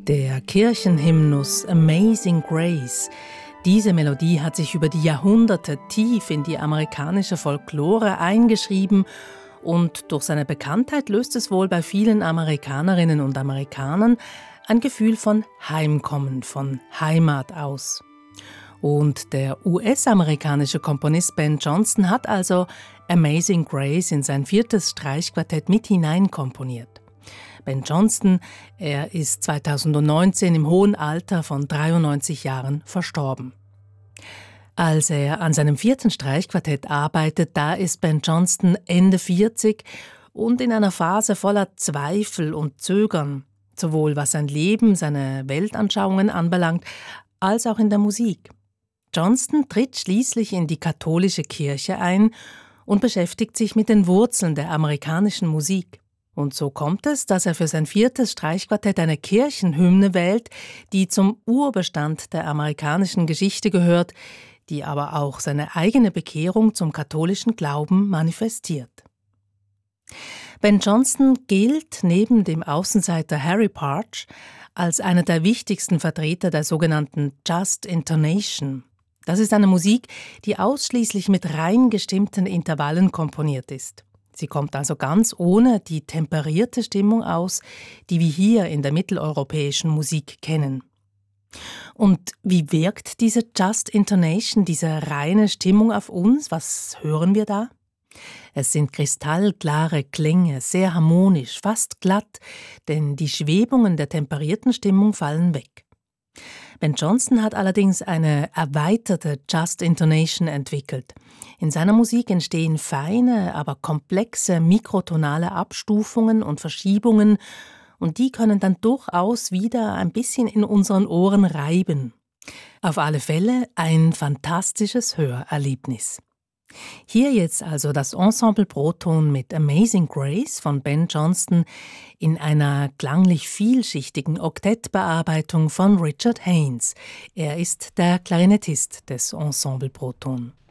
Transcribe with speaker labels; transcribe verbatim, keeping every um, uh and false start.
Speaker 1: Der Kirchenhymnus Amazing Grace. Diese Melodie hat sich über die Jahrhunderte tief in die amerikanische Folklore eingeschrieben und durch seine Bekanntheit löst es wohl bei vielen Amerikanerinnen und Amerikanern ein Gefühl von Heimkommen, von Heimat aus. Und der U S-amerikanische Komponist Ben Johnston hat also Amazing Grace in sein viertes Streichquartett mit hineinkomponiert. Ben Johnston, er ist zweitausendneunzehn im hohen Alter von dreiundneunzig Jahren verstorben. Als er an seinem vierten Streichquartett arbeitet, da ist Ben Johnston Ende vierzig und in einer Phase voller Zweifel und Zögern, sowohl was sein Leben, seine Weltanschauungen anbelangt, als auch in der Musik. Johnston tritt schließlich in die katholische Kirche ein und beschäftigt sich mit den Wurzeln der amerikanischen Musik. Und so kommt es, dass er für sein viertes Streichquartett eine Kirchenhymne wählt, die zum Urbestand der amerikanischen Geschichte gehört, die aber auch seine eigene Bekehrung zum katholischen Glauben manifestiert. Ben Johnston gilt neben dem Außenseiter Harry Partch als einer der wichtigsten Vertreter der sogenannten Just Intonation. Das ist eine Musik, die ausschließlich mit rein gestimmten Intervallen komponiert ist. Sie kommt also ganz ohne die temperierte Stimmung aus, die wir hier in der mitteleuropäischen Musik kennen. Und wie wirkt diese Just Intonation, diese reine Stimmung auf uns? Was hören wir da? Es sind kristallklare Klänge, sehr harmonisch, fast glatt, denn die Schwebungen der temperierten Stimmung fallen weg. Ben Johnston hat allerdings eine erweiterte Just Intonation entwickelt. In seiner Musik entstehen feine, aber komplexe mikrotonale Abstufungen und Verschiebungen und die können dann durchaus wieder ein bisschen in unseren Ohren reiben. Auf alle Fälle ein fantastisches Hörerlebnis. Hier jetzt also das Ensemble Proton mit Amazing Grace von Ben Johnston in einer klanglich vielschichtigen Oktettbearbeitung von Richard Haynes. Er ist der Klarinettist des Ensemble Proton.